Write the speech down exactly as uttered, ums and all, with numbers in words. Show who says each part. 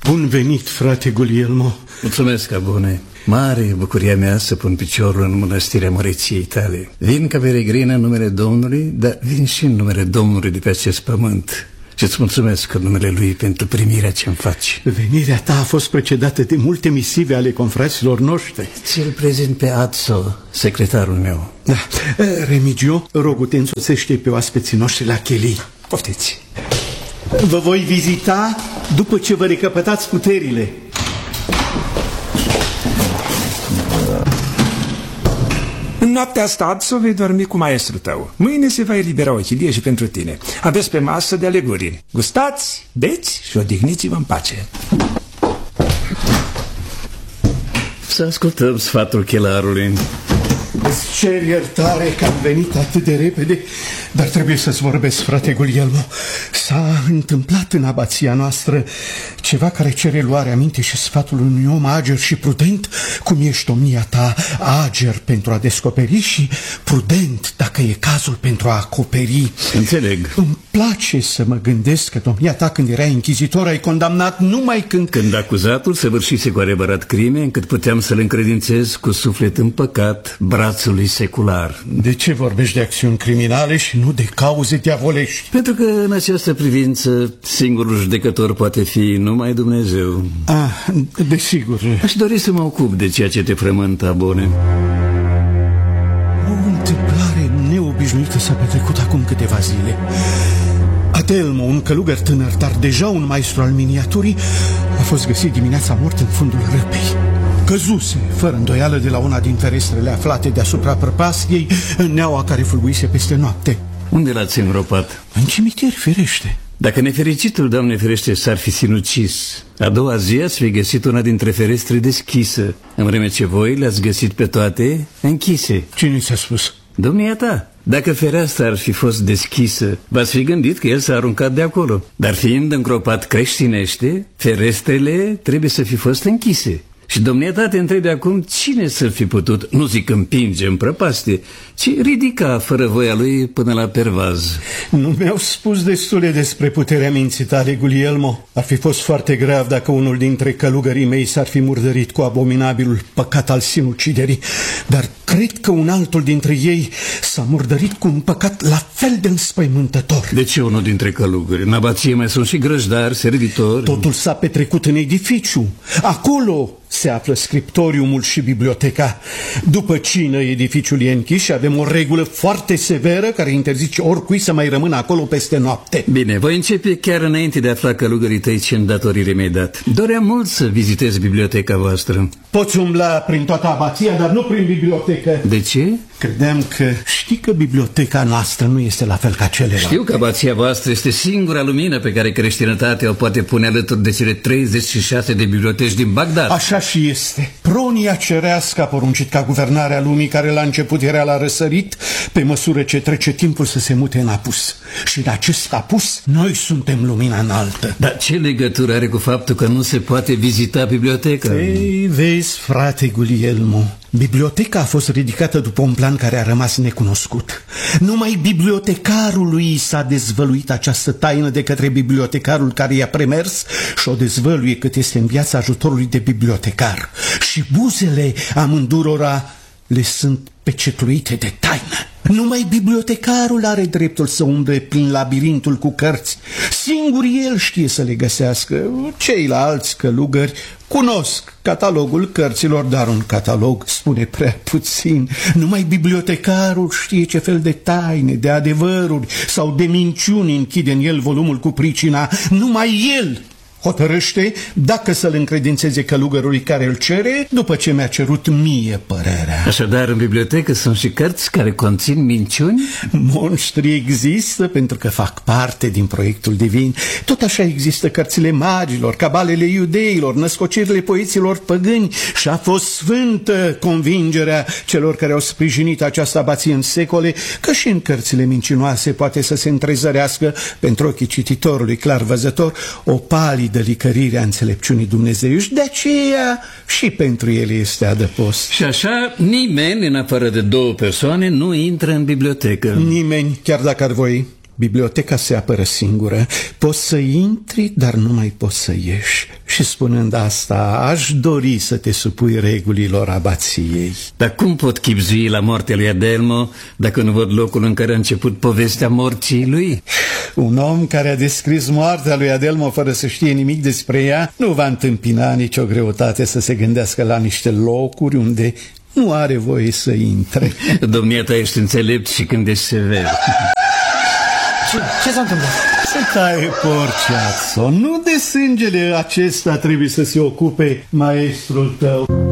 Speaker 1: Bun venit, frate Guglielmo.
Speaker 2: Mulțumesc, abune. Mare bucuria mea să pun piciorul în mănăstirea măreției tale. Vin ca peregrin în numele Domnului, dar vin și în numele Domnului de pe acest pământ. Și îți mulțumesc în numele Lui pentru primirea ce-mi faci.
Speaker 1: Venirea ta a fost precedată de multe misive ale confraților noștri.
Speaker 2: Ți-l prezint pe Azzo, secretarul meu.
Speaker 1: Da. Remigio, rogul te însoțește pe oaspeții noștri la chelii.
Speaker 2: Poftiți.
Speaker 1: Vă voi vizita după ce vă recăpătați puterile.
Speaker 3: În noaptea asta, Azzo, vei dormi cu maestrul tău. Mâine se va elibera o chilie și pentru tine. Aveți pe masă de aleguri. Gustați, beți și odihniți-vă în pace.
Speaker 2: Să ascultăm sfatul chelarului.
Speaker 1: Îți cer iertare că am venit atât de repede, dar trebuie să-ți vorbesc, frate Guglielmo. S-a întâmplat în abația noastră ceva care cere luarea minte și sfatul unui om ager și prudent, cum ești domnia ta, ager pentru a descoperi și prudent, dacă e cazul, pentru a acoperi.
Speaker 2: Înțeleg.
Speaker 1: Îmi place să mă gândesc că domnia ta, când era închizitor, ai condamnat numai când...
Speaker 2: Când acuzatul săvârșise cu adevărat crime, încât puteam să-l încredințez cu suflet împăcat brațului secular.
Speaker 1: De ce vorbești de acțiuni criminale și nu de cauze diavolești?
Speaker 2: Pentru că în această privință singurul judecător poate fi numai Dumnezeu.
Speaker 1: Ah, desigur.
Speaker 2: Aș dori să mă ocup de ceea ce te frământă, abone.
Speaker 1: O întâmplare neobișnuită s-a petrecut acum câteva zile. Adelmo, un călugăr tânăr, dar deja un maestru al miniaturii, a fost găsit dimineața mort în fundul râpei. Căzuse, fără îndoială, de la una din ferestrele aflate deasupra prăpastiei, în neaua care fulguise peste noapte.
Speaker 2: Unde l-ați îngropat?
Speaker 1: În cimitir, firește.
Speaker 2: Dacă nefericitul, Doamne ferește, s-ar fi sinucis, a doua zi ați fi găsit una dintre ferestre deschisă, în vreme ce voi le-ați găsit pe toate închise.
Speaker 1: Cine ți-a spus?
Speaker 2: Domnia ta. Dacă fereastra ar fi fost deschisă, v-ați fi gândit că el s-a aruncat de acolo. Dar fiind îngropat creștinește, ferestrele trebuie să fi fost închise. Și domnia ta te întrebe acum cine să-l fi putut, nu zic împinge în prăpastie, ci ridica fără voia lui până la pervaz.
Speaker 1: Nu mi-au spus destule despre puterea minții tale, Guglielmo. Ar fi fost foarte grav dacă unul dintre călugării mei s-ar fi murdărit cu abominabilul păcat al sinuciderii, dar cred că un altul dintre ei s-a murdărit cu un păcat la fel de înspăimântător.
Speaker 2: De ce unul dintre călugări? În abație mai sunt și grăjdari, servitori.
Speaker 1: Totul s-a petrecut în edificiu. Acolo se află scriptoriumul și biblioteca. După cină, edificiul e închis și avem o regulă foarte severă care interzice oricui să mai rămână acolo peste noapte.
Speaker 2: Bine, voi începe chiar înainte de a afla călugării tăi ce îndatorire mi-ai dat. Doream mult să vizitez biblioteca voastră.
Speaker 1: Poți umbla prin toată abația, dar nu prin bibliotecă.
Speaker 2: De ce?
Speaker 1: Credeam că știi că biblioteca noastră nu este la fel ca celelalte.
Speaker 2: Știu că abația voastră este singura lumină pe care creștinătatea o poate pune alături de cele treizeci și șase de biblioteci din Bagdad.
Speaker 1: Așa și este. Pronia cerească a poruncit ca guvernarea lumii, care la început era la răsărit, pe măsură ce trece timpul să se mute în apus. Și în acest apus noi suntem lumina înaltă.
Speaker 2: Dar ce legătură are cu faptul că nu se poate vizita biblioteca?
Speaker 1: Ei, vezi, frate Guglielmo, biblioteca a fost ridicată după un plan care a rămas necunoscut. Numai bibliotecarului s-a dezvăluit această taină de către bibliotecarul care i-a premers și o dezvăluie cât este în viața ajutorului de bibliotecar. Și buzele amândurora le sunt pecetluite de taină. Numai bibliotecarul are dreptul să umble prin labirintul cu cărți. Singur el știe să le găsească. Ceilalți călugări cunosc catalogul cărților, dar un catalog spune prea puțin. Numai bibliotecarul știe ce fel de taine, de adevăruri sau de minciuni închide în el volumul cu pricina. Numai el hotărăște dacă să-l încredințeze călugărului care îl cere, după ce mi-a cerut mie părerea.
Speaker 2: Așadar, în bibliotecă sunt și cărți care conțin minciuni?
Speaker 1: Monștri există pentru că fac parte din proiectul divin. Tot așa există cărțile magilor, cabalele iudeilor, născocirile poeților păgâni și a fost sfântă convingerea celor care au sprijinit această abație în secole că și în cărțile mincinoase poate să se întrezărească pentru ochii cititorului clar văzător o palidă de licărirea înțelepciunii dumnezeiști, de aceea și pentru ele este adăpost.
Speaker 2: Și așa nimeni, în afară de două persoane, nu intră în bibliotecă.
Speaker 1: Nimeni, chiar dacă ar voi. Biblioteca se apără singură. Poți să intri, dar nu mai poți să ieși. Și spunând asta, aș dori să te supui regulilor abației.
Speaker 2: Dar cum pot chibzui la moartea lui Adelmo dacă nu văd locul în care a început povestea morții lui?
Speaker 1: Un om care a descris moartea lui Adelmo fără să știe nimic despre ea nu va întâmpina nicio greutate să se gândească la niște locuri unde nu are voie să intre.
Speaker 2: Domnia-ta ești înțelept și când ești sever.
Speaker 4: Ce, ce s-a întâmplat?
Speaker 1: Se taie porceațo. Nu de sângele acesta trebuie să se ocupe maestrul tău.